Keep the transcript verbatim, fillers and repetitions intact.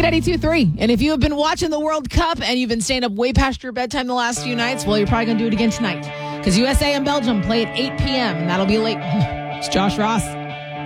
K ninety-two point three. And if you have been watching the World Cup and you've been staying up way past your bedtime the last few nights, well, you're probably going to do it again tonight. Because U S A and Belgium play at eight p.m. and that'll be late. It's Josh Ross.